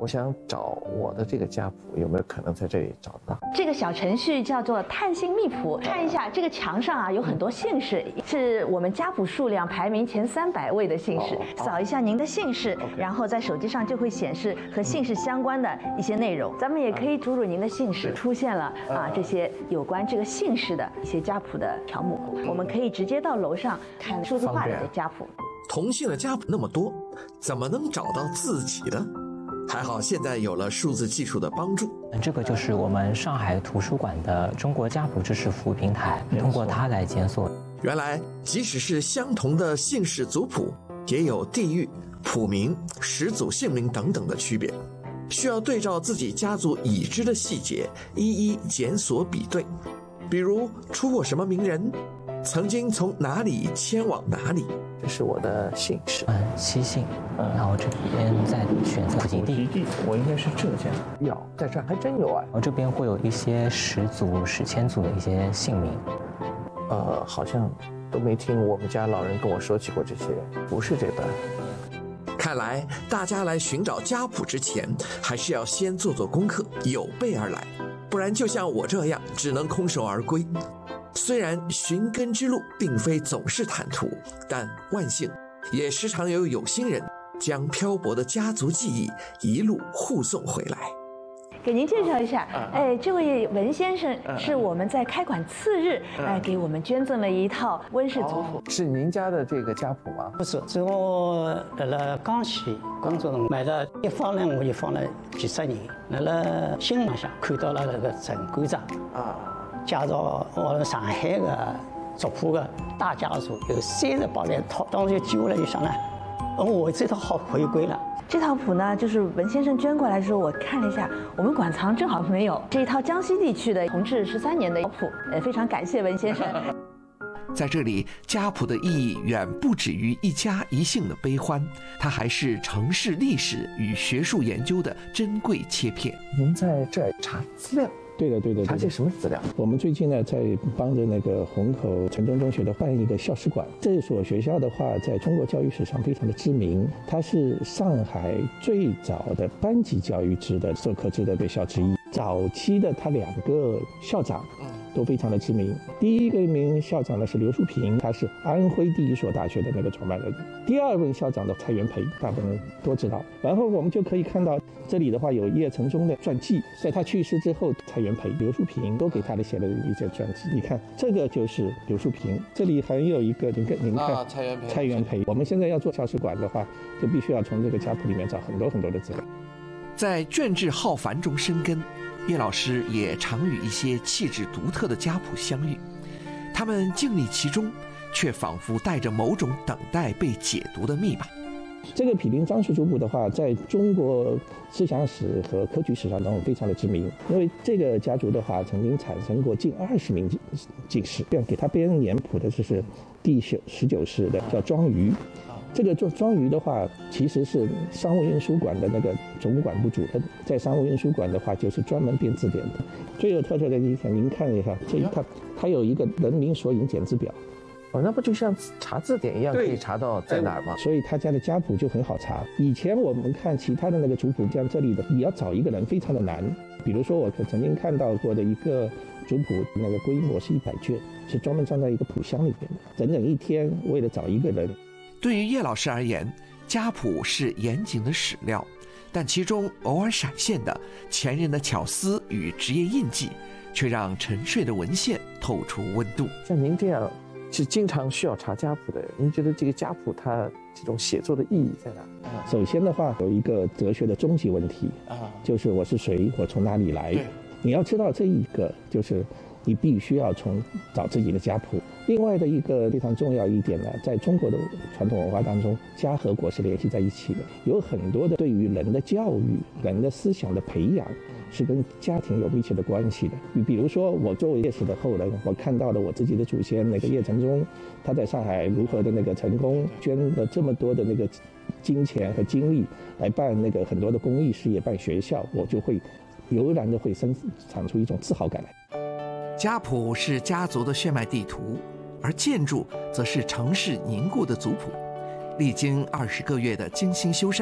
我想找我的这个家谱，有没有可能在这里找到？ 这个小程序叫做探姓秘谱，看一下这个墙上啊有很多姓氏，是我们家谱数量排名前300位的姓氏。扫一下您的姓氏，然后在手机上就会显示和姓氏相关的一些内容。咱们也可以输入您的姓氏，出现了这些有关这个姓氏的一些家谱的条目。我们可以直接到楼上看数字化的家谱。 同姓的家谱那么多，怎么能找到自己的？还好现在有了数字技术的帮助。 这个就是我们上海图书馆的中国家谱知识服务平台，通过它来检索。 原来即使是相同的姓氏族谱，也有地域、谱名、始祖姓名等等的区别，需要对照自己家族已知的细节，一一检索比对。比如出过什么名人，曾经从哪里迁往哪里。 这是我的姓氏， 西姓，然后这边再选择普及地， 我应该是浙江。有，在这儿还真有啊。 然后这边会有一些始祖、史前祖的一些姓名， 好像都没听我们家老人跟我说起过这些，不是这本。 看来大家来寻找家谱之前，还是要先做做功课，有备而来，不然就像我这样，只能空手而归。虽然寻根之路并非总是坦途，但万幸也时常有心人将漂泊的家族记忆一路护送回来。 给您介绍一下，这位文先生是我们在开馆次日，给我们捐赠了一套温氏族谱。 是您家的这个家谱吗？ 不是，是我了江西广州买的，一放呢我就放了几十年。了新闻上看到了那个陈馆长介绍我们上海的族谱的大家族有38来套，当时就记下来就想了，我这套好回归了。 这套谱呢，就是文先生捐过来的时候，我看了一下，我们馆藏正好没有这一套江西地区的同治13年的谱，非常感谢文先生。 在这里，家谱的意义远不止于一家一姓的悲欢，它还是城市历史与学术研究的珍贵切片。 您在这儿查资料？ 对的。 查些什么资料？ 我们最近呢，在帮着那个虹口城中中学的办一个校史馆。这所学校的话，在中国教育史上非常的知名，它是上海最早的班级教育制的授课制的学校之一。早期的他2个校长都非常的知名。第一个名校长呢是刘树平，他是安徽第一所大学的那个创办人。第二位校长的蔡元培，大部分人都知道。然后我们就可以看到这里的话有叶承宗的传记，在他去世之后，蔡元培、刘树平都给他写了一些传记。你看这个就是刘树平，这里还有一个您看蔡元培。我们现在要做校史馆的话，就必须要从这个家谱里面找很多的资料。 在卷帙浩繁中生根，叶老师也常与一些气质独特的家谱相遇，他们静立其中，却仿佛带着某种等待被解读的密码。 这个毗邻樟树族谱的话，在中国思想史和科举史上都非常的知名，因为这个家族的话，曾经产生过近20名进士。给他编年谱的就是第19世的，叫庄瑜。这个庄瑜的话，其实是商务印书馆的那个总管部主任，在商务印书馆的话，就是专门编字典的。最有特色的一点，您看一下，它有一个人名索引简字表。 那不就像查字典一样，可以查到在哪儿吗？ 所以他家的家谱就很好查。以前我们看其他的那个族谱，像这里的，你要找一个人非常的难。比如说我曾经看到过的一个族谱，那个规模是100卷，是专门装在一个谱箱里面的，整整1天为了找一个人。 对于叶老师而言，家谱是严谨的史料，但其中偶尔闪现的前人的巧思与职业印记，却让沉睡的文献透出温度。 像您这样是经常需要查家谱的人，您觉得这个家谱它这种写作的意义在哪？ 首先的话，有一个哲学的终极问题就是我是谁，我从哪里来。你要知道这一个，就是你必须要找自己的家谱。另外的一个非常重要一点呢，在中国的传统文化当中，家和国是联系在一起的，有很多的对于人的教育、人的思想的培养，是跟家庭有密切的关系的。比如说，我作为叶氏的后人，我看到了我自己的祖先那个叶承宗，他在上海如何的那个成功，捐了这么多的那个金钱和精力来办那个很多的公益事业、办学校，我就会油然的会生产出一种自豪感来。 家谱是家族的血脉地图，而建筑则是城市凝固的族谱。历经20个月的精心修缮，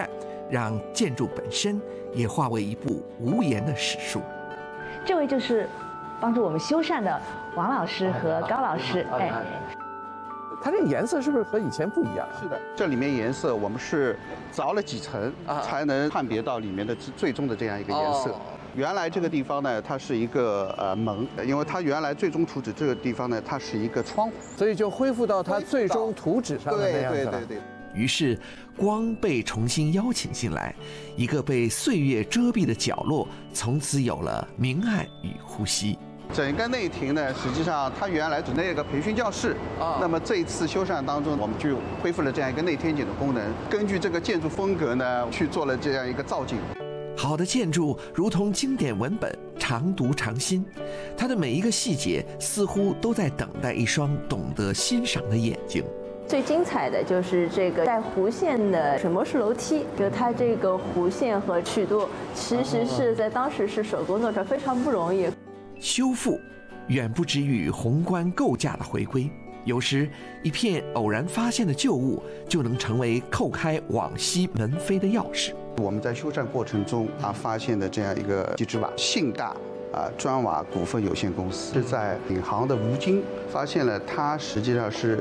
让建筑本身也化为一部无言的史书。 这位就是帮助我们修缮的王老师和高老师。 它这个颜色是不是和以前不一样？ 是的，这里面颜色我们是凿了几层，才能判别到里面的最终的这样一个颜色。原来这个地方呢，它是一个门，因为它原来最终图纸这个地方呢，它是一个窗户， 所以就恢复到它最终图纸上的那样子了。 对。 于是，光被重新邀请进来，一个被岁月遮蔽的角落，从此有了明暗与呼吸。 整个内庭呢，实际上它原来只那个培训教室，那么这一次修缮当中，我们就恢复了这样一个内天井的功能，根据这个建筑风格呢，去做了这样一个造景。 好的建筑如同经典文本，常读常新，它的每一个细节似乎都在等待一双懂得欣赏的眼睛。 最精彩的就是这个带弧线的水磨式楼梯，就它这个弧线和曲度，其实是在当时是手工做出来，非常不容易。 修复远不止于宏观构架的回归，有时一片偶然发现的旧物就能成为扣开往昔门扉的钥匙。 我们在修缮过程中发现的这样一个机制瓦，信大砖瓦股份有限公司是在闵行的吴京发现了，它实际上是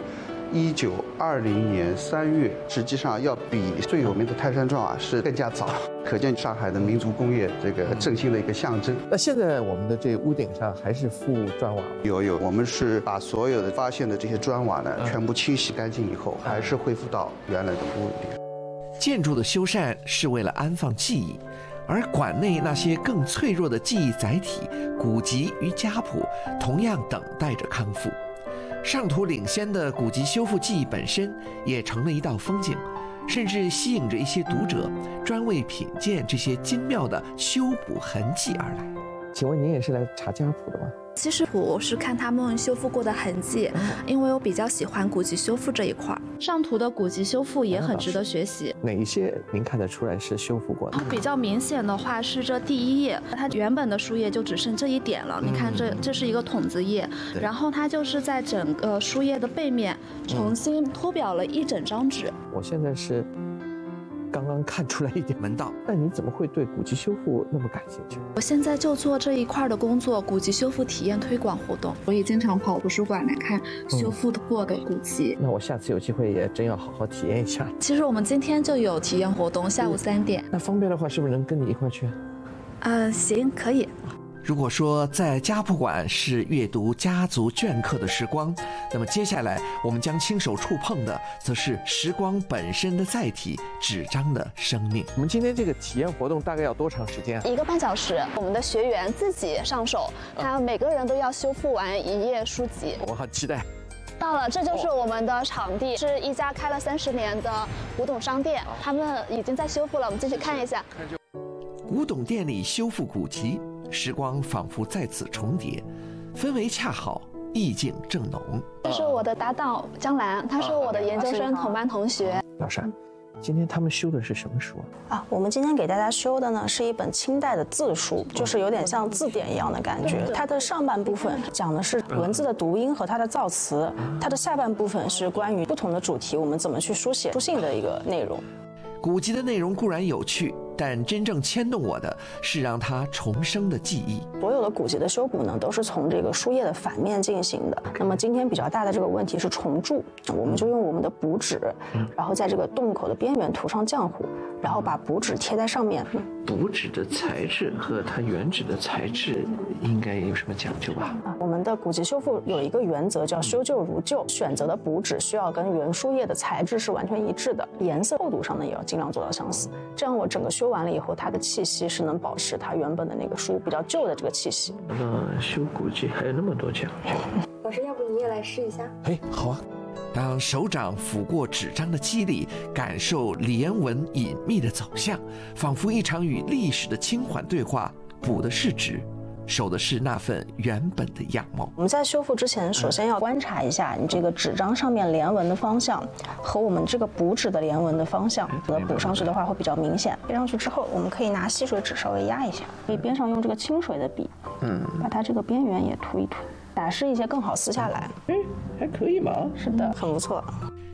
1920年3月，实际上要比最有名的泰山砖瓦是更加早，可见上海的民族工业这个振兴的一个象征。 那现在我们的这屋顶上还是附砖瓦吗？ 有，我们是把所有的发现的这些砖瓦呢，全部清洗干净以后，还是恢复到原来的屋顶。 建筑的修缮是为了安放记忆，而馆内那些更脆弱的记忆载体古籍与家谱，同样等待着康复。上图领先的古籍修复技艺本身也成了一道风景，甚至吸引着一些读者专为品鉴这些精妙的修补痕迹而来。 请问您也是来查家谱的吗？ 其实我是看他们修复过的痕迹，因为我比较喜欢古籍修复这一块。上图的古籍修复也很值得学习。 哪一些您看得出来是修复过的？ 比较明显的话是这第一页，它原本的书页就只剩这一点了。你看这是一个筒子页，然后它就是在整个书页的背面重新脱裱了一整张纸。 我现在是刚刚看出来一点门道。 那你怎么会对古籍修复那么感兴趣？ 我现在就做这一块的工作，古籍修复体验推广活动。我也经常跑图书馆来看修复过的古籍。 那我下次有机会也真要好好体验一下。 其实我们今天就有体验活动，下午3点。 那方便的话，是不是能跟你一块去？ 行，可以。 如果说在家谱馆是阅读家族镌刻的时光，那么接下来我们将亲手触碰的，则是时光本身的载体——纸张的生命。 我们今天这个体验活动大概要多长时间 ？1个半小时。我们的学员自己上手，他每个人都要修复完1页书籍。 我很期待。 到了，这就是我们的场地，是一家开了30年的古董商店，他们已经在修复了，我们进去看一下。 古董店里修复古籍，时光仿佛在此重叠，氛围恰好，意境正浓。 这是我的搭档江兰，她是我的研究生同班同学。 老师，今天他们修的是什么书我们今天给大家修的呢是一本清代的字书，就是有点像字典一样的感觉。它的上半部分讲的是文字的读音和它的造词，它的下半部分是关于不同的主题，我们怎么去书写书信的一个内容。 古籍的内容固然有趣，但真正牵动我的是让它重生的记忆。 所有的古籍的修补呢，都是从这个书页的反面进行的。那么今天比较大的这个问题是重铸，我们就用我们的补纸，然后在这个洞口的边缘涂上浆糊，然后把补纸贴在上面。 补纸的材质和它原纸的材质应该有什么讲究吧？ 我们的古籍修复有一个原则叫修旧如旧，选择的补纸需要跟原书页的材质是完全一致的，颜色厚度上呢也要尽量做到相似。这样我整个修完了以后，它的气息是能保持它原本的那个书比较旧的这个气息。 修古籍还有那么多讲究。 老师，要不你也来试一下？ 好啊。 当手掌抚过纸张的肌理，感受连纹隐秘的走向，仿佛一场与历史的轻缓对话。补的是纸，守的是那份原本的样貌。 我们在修复之前，首先要观察一下你这个纸张上面连纹的方向和我们这个补纸的连纹的方向，补上去的话会比较明显。贴上去之后，我们可以拿吸水纸稍微压一下，可以边上用这个清水的笔，把它这个边缘也涂一涂，打湿一些更好撕下来。 还可以嘛。 是的，很不错。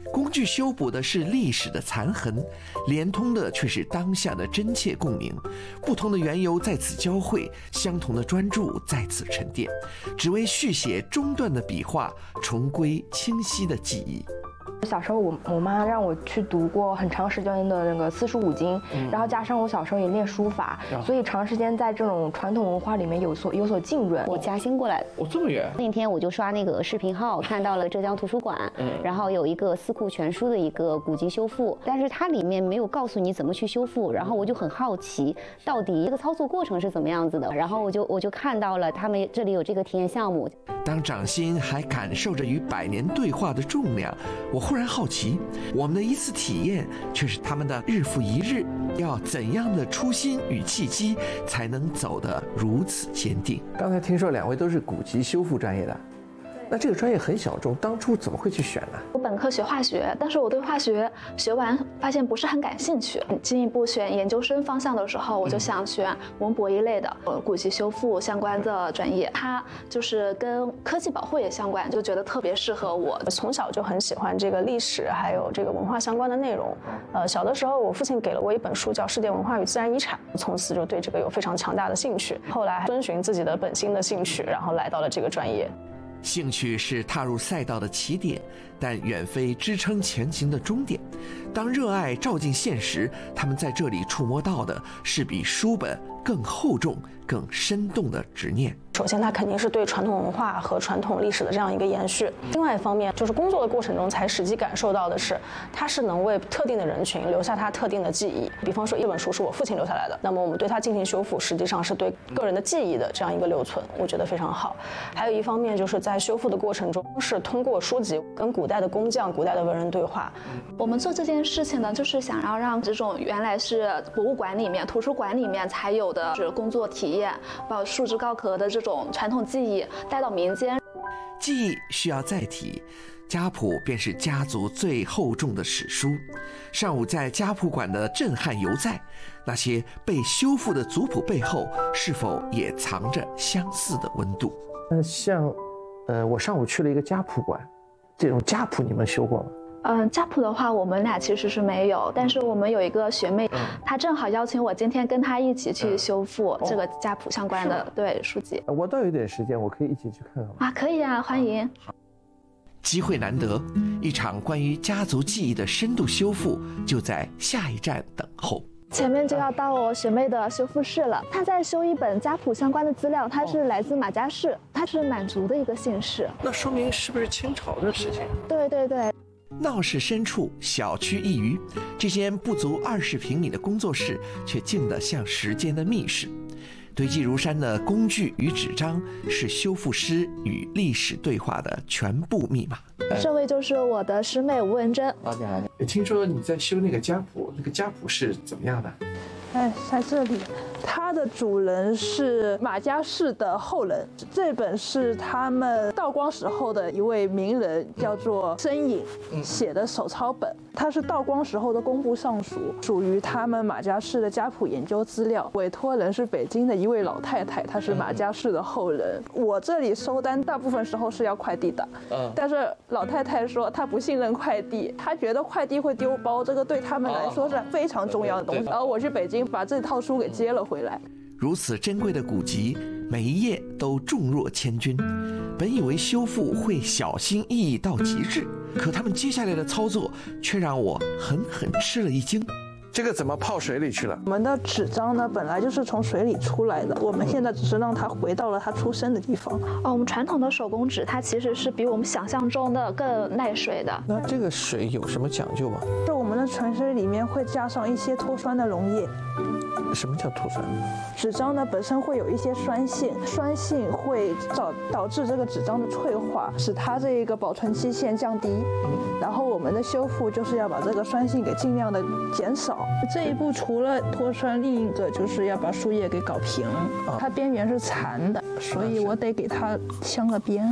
工具修补的是历史的残痕，连通的却是当下的真切共鸣。不同的缘由在此交汇，相同的专注在此沉淀，只为续写中断的笔画，重归清晰的记忆。 小时候我妈让我去读过很长时间的那个四书五经，然后加上我小时候也练书法，所以长时间在这种传统文化里面有所浸润。 我嘉兴过来的， 这么远。 那天我就刷那个视频号，看到了浙江图书馆，然后有一个四库全书的一个古籍修复，但是它里面没有告诉你怎么去修复，然后我就很好奇，到底这个操作过程是怎么样子的，然后我就看到了他们这里有这个体验项目。 当掌心还感受着与百年对话的重量，我忽然好奇，我们的一次体验却是他们的日复一日。要怎样的初心与契机，才能走得如此坚定？ 刚才听说2位都是古籍修复专业的，那这个专业很小众，当初怎么会去选呢？ 我本科学化学，但是我对化学学完发现不是很感兴趣。进一步选研究生方向的时候，我就想选文博一类的古籍修复相关的专业，它就是跟科技保护也相关，就觉得特别适合我。 从小就很喜欢这个历史还有这个文化相关的内容。小的时候我父亲给了我一本书叫《世界文化与自然遗产》，从此就对这个有非常强大的兴趣。后来遵循自己的本心的兴趣，然后来到了这个专业。 兴趣是踏入赛道的起点，但远非支撑前行的终点。当热爱照进现实，他们在这里触摸到的是比书本更厚重、更生动的执念。 首先，它肯定是对传统文化和传统历史的这样一个延续。另外一方面，就是工作的过程中才实际感受到的是，它是能为特定的人群留下它特定的记忆。比方说，一本书是我父亲留下来的，那么我们对它进行修复，实际上是对个人的记忆的这样一个留存，我觉得非常好。还有一方面，就是在修复的过程中，是通过书籍跟古代的工匠、古代的文人对话。 我们做这件事情呢，就是想要让这种原来是博物馆里面、图书馆里面才有的是工作体验，把束之高阁的这种传统记忆带到民间。 记忆需要载体，家谱便是家族最厚重的史书。上午在家谱馆的震撼犹在，那些被修复的族谱背后，是否也藏着相似的温度？ 像，我上午去了一个家谱馆，这种家谱你们修过吗？ 家谱的话，我们俩其实是没有，但是我们有一个学妹，她正好邀请我今天跟她一起去修复这个家谱相关的对书籍。 我倒有点时间，我可以一起去看看吗？ 啊，可以啊，欢迎。 机会难得，一场关于家族记忆的深度修复就在下一站等候。 前面就要到我学妹的修复室了，她在修一本家谱相关的资料，它是来自马家氏，它是满族的一个姓氏。 那说明是不是清朝的事情？ 对对对。 闹市深处，小区一隅，这间不足20平米的工作室，却静得像时间的密室。堆积如山的工具与纸张，是修复师与历史对话的全部密码。 这位就是我的师妹吴文珍。 你好。听说你在修那个家谱，那个家谱是怎么样的？ 在这里，它的主人是马家氏的后人。这本是他们道光时候的一位名人，叫做申颖写的手抄本。它是道光时候的工部尚书，属于他们马家氏的家谱研究资料。委托人是北京的一位老太太，她是马家氏的后人。我这里收单大部分时候是要快递的，但是老太太说她不信任快递，她觉得快递会丢包，这个对他们来说是非常重要的东西。然后我去北京把这套书给接了回来。 如此珍贵的古籍，每一页都重若千钧。本以为修复会小心翼翼到极致，可他们接下来的操作却让我狠狠吃了一惊。 这个怎么泡水里去了？ 我们的纸张呢，本来就是从水里出来的，我们现在只是让它回到了它出生的地方。 我们传统的手工纸，它其实是比我们想象中的更耐水的。 那这个水有什么讲究吗？ 是我们的纯水里面会加上一些脱酸的溶液。 什么叫脱酸？ 纸张呢本身会有一些酸性，酸性会导致这个纸张的脆化，使它这个保存期限降低。然后我们的修复就是要把这个酸性给尽量的减少。这一步除了脱酸，另一个就是要把树叶给搞平，它边缘是残的，所以我得给它镶个边。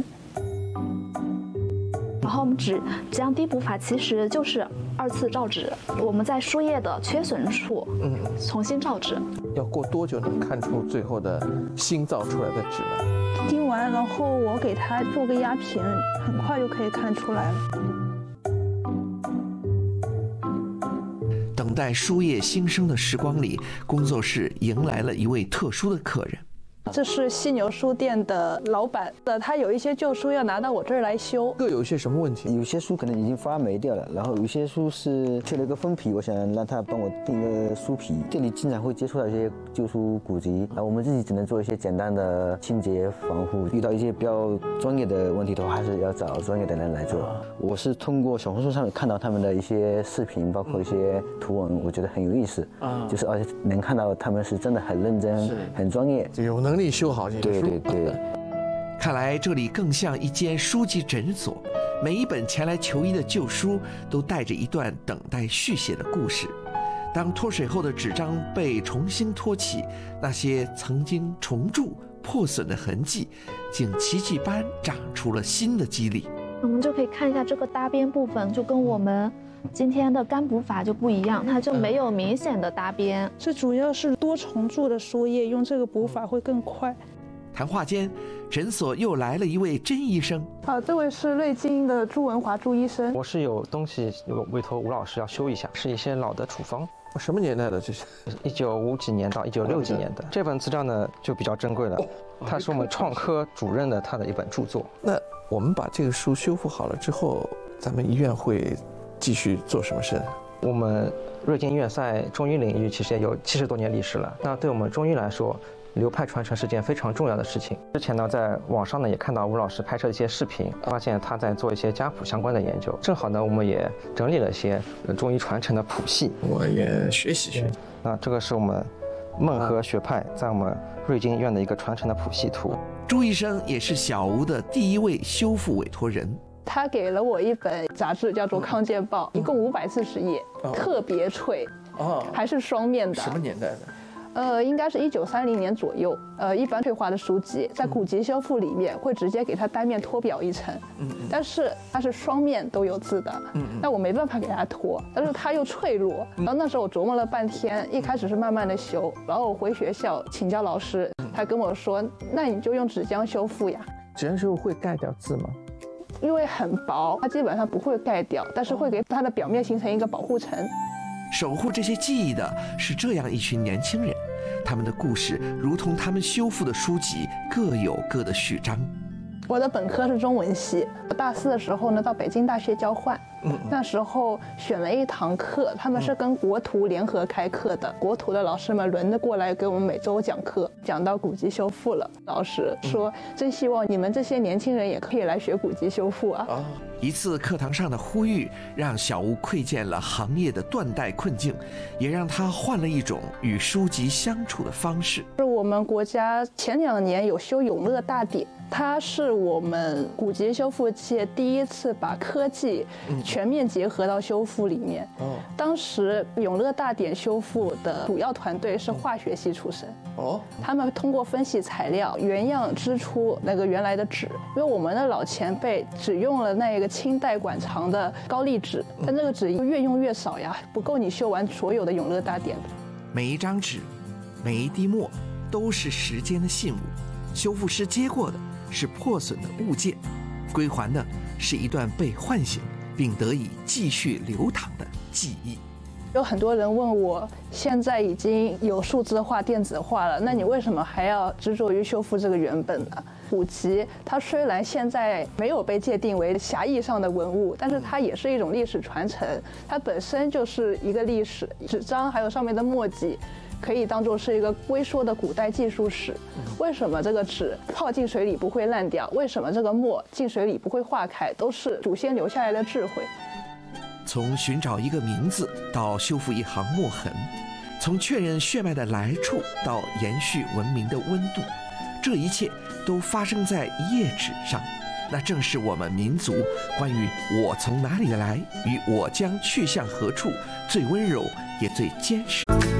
然后我们纸浆滴补法其实就是2次造纸，我们在书页的缺损处，重新造纸。 要过多久能看出最后的新造出来的纸呢？ 滴完，然后我给它做个压平，很快就可以看出来了。 待书页新生的时光里，工作室迎来了一位特殊的客人。 这是犀牛书店的老板他有一些旧书要拿到我这儿来修。 各有一些什么问题？ 有些书可能已经发霉掉了，然后有些书是缺了一个封皮，我想让他帮我订个书皮。这里经常会接触到一些旧书古籍，然后我们自己只能做一些简单的清洁防护。遇到一些比较专业的问题的话，还是要找专业的人来做。我是通过小红书上面看到他们的一些视频，包括一些图文，我觉得很有意思就是而且能看到他们是真的很认真、很专业， 有能力修好这些书。 对。 看来这里更像一间书籍诊所，每一本前来求医的旧书都带着一段等待续写的故事。当脱水后的纸张被重新托起，那些曾经重铸破损的痕迹，竟奇迹般长出了新的肌理。 我们就可以看一下这个搭边部分，就跟我们今天的干补法就不一样，它就没有明显的搭边。 这主要是多重铸的书页，用这个补法会更快。 谈话间，诊所又来了一位甄医生。 这位是瑞金的朱文华朱医生。 我是有东西委托吴老师要修一下，是一些老的处方。 什么年代的这是 ？1950几年到1960几年的。这本资料呢就比较珍贵了，它是我们创科主任的他的一本著作。 那我们把这个书修复好了之后，咱们医院会继续做什么事呢？ 我们瑞金医院在中医领域其实也有70多年历史了。那对我们中医来说，流派传承是件非常重要的事情。之前呢，在网上呢也看到吴老师拍摄一些视频，发现他在做一些家谱相关的研究。正好呢，我们也整理了一些中医传承的谱系， 我也学习。 那这个是我们孟和学派在我们瑞金医院的一个传承的谱系图。 朱医生也是小吴的第一位修复委托人。 他给了我一本杂志，叫做《康健报》，一共540页，特别脆，还是双面的。 什么年代的？ 应该是1930年左右。一般退化的书籍在古籍修复里面会直接给它单面脱表一层，但是它是双面都有字的，那我没办法给它脱，但是它又脆弱。然后那时候我琢磨了半天，一开始是慢慢的修，然后我回学校请教老师，他跟我说，那你就用纸浆修复呀。 纸浆修复会盖掉字吗？ 因为很薄，它基本上不会盖掉，但是会给它的表面形成一个保护层。 守护这些记忆的是这样一群年轻人，他们的故事如同他们修复的书籍，各有各的序章。 我的本科是中文系，我大4的时候呢到北京大学交换，那时候选了一堂课，他们是跟国图联合开课的，国图的老师们轮着过来给我们每周讲课，讲到古籍修复了，老师说真希望你们这些年轻人也可以来学古籍修复啊。 一次课堂上的呼吁，让小吴窥见了行业的断代困境，也让他换了一种与书籍相处的方式。 是我们国家前2年有修永乐大典，它是我们古籍修复界第一次把科技全面结合到修复里面。当时永乐大典修复的主要团队是化学系出身，他们通过分析材料原样织出那个原来的纸，因为我们的老前辈只用了那个清代馆藏的高丽纸，但这个纸越用越少呀，不够你修完所有的永乐大典的。 每一张纸，每一滴墨，都是时间的信物。修复师接过的是破损的物件，归还的是一段被唤醒并得以继续流淌的记忆。 有很多人问我，现在已经有数字化、电子化了，那你为什么还要执着于修复这个原本呢？古籍它虽然现在没有被界定为狭义上的文物，但是它也是一种历史传承，它本身就是一个历史。纸张还有上面的墨迹，可以当作是一个微缩的古代技术史。为什么这个纸泡进水里不会烂掉？为什么这个墨进水里不会化开？都是祖先留下来的智慧。 从寻找一个名字到修复一行墨痕，从确认血脉的来处到延续文明的温度，这一切都发生在一页纸上。那正是我们民族关于我从哪里来与我将去向何处最温柔也最坚实。